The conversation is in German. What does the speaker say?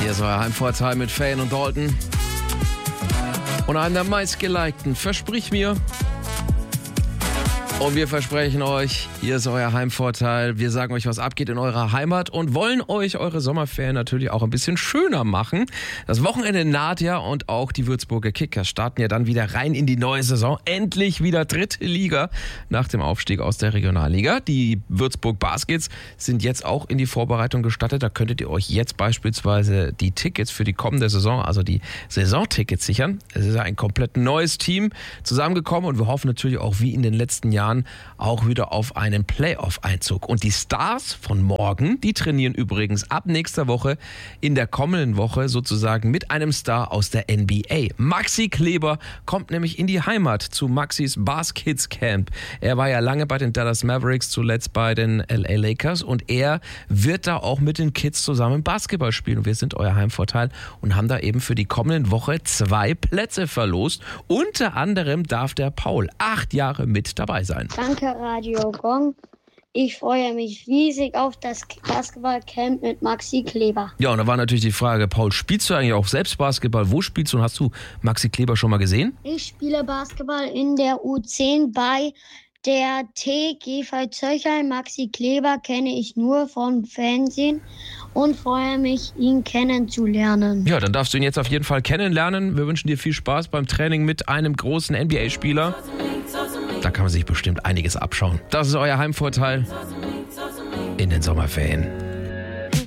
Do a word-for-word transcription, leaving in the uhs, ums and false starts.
Hier ist euer Heimvorteil mit Fan und Dalton. Und einem der meistgelikten, versprich mir. Und wir versprechen euch, hier ist euer Heimvorteil. Wir sagen euch, was abgeht in eurer Heimat und wollen euch eure Sommerferien natürlich auch ein bisschen schöner machen. Das Wochenende naht ja und auch die Würzburger Kickers starten ja dann wieder rein in die neue Saison. Endlich wieder dritte Liga nach dem Aufstieg aus der Regionalliga. Die Würzburg Baskets sind jetzt auch in die Vorbereitung gestattet. Da könntet ihr euch jetzt beispielsweise die Tickets für die kommende Saison, also die Saisontickets sichern. Es ist ja ein komplett neues Team zusammengekommen und wir hoffen natürlich auch wie in den letzten Jahren auch wieder auf einen Playoff-Einzug. Und die Stars von morgen, die trainieren übrigens ab nächster Woche in der kommenden Woche sozusagen mit einem Star aus der N B A. Maxi Kleber kommt nämlich in die Heimat zu Maxis Baskets Camp. Er war ja lange bei den Dallas Mavericks, zuletzt bei den L A Lakers und er wird da auch mit den Kids zusammen Basketball spielen. Und wir sind euer Heimvorteil und haben da eben für die kommende Woche zwei Plätze verlost. Unter anderem darf der Paul acht Jahre mit dabei sein. Danke, Radio Gong. Ich freue mich riesig auf das Basketballcamp mit Maxi Kleber. Ja, und da war natürlich die Frage, Paul, spielst du eigentlich auch selbst Basketball? Wo spielst du und hast du Maxi Kleber schon mal gesehen? Ich spiele Basketball in der U zehn bei der T G Veitshöchheim. Maxi Kleber kenne ich nur vom Fernsehen und freue mich, ihn kennenzulernen. Ja, dann darfst du ihn jetzt auf jeden Fall kennenlernen. Wir wünschen dir viel Spaß beim Training mit einem großen N B A-Spieler. Da kann man sich bestimmt einiges abschauen. Das ist euer Heimvorteil in den Sommerferien.